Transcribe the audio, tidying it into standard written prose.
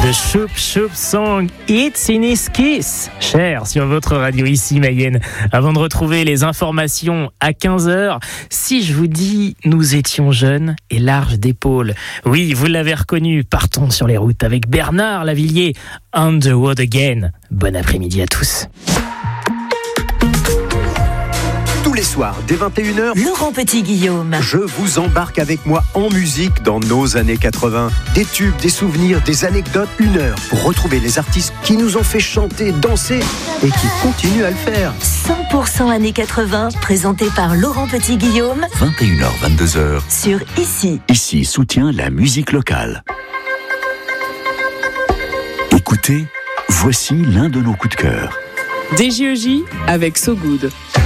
The Choup Choup Song, It's in His Kiss. Cher sur votre radio ici Mayenne. Avant de retrouver les informations à 15h, si je vous dis nous étions jeunes et larges d'épaules. Oui, vous l'avez reconnu, partons sur les routes avec Bernard Lavillier. On the road again. Bon après-midi à tous. Tous les soirs, dès 21h, Laurent Petit-Guillaume. je vous embarque avec moi en musique dans nos années 80. Des tubes, des souvenirs, des anecdotes, 1 heure pour retrouver les artistes qui nous ont fait chanter, danser et qui continuent à le faire. 100% années 80, présenté par Laurent Petit-Guillaume 21h, 22h. sur Ici. Ici soutient la musique locale. Écoutez, voici l'un de nos coups de cœur. DJEJ avec So Good.